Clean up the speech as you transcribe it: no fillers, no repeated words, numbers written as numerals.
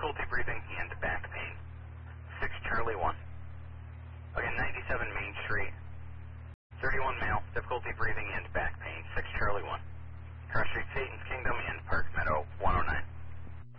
difficulty breathing and back pain. 6 Charlie 1. Again, 97 Main Street. 31 male, difficulty breathing and back pain. 6 Charlie 1. Cross Street, Satan's Kingdom, and Park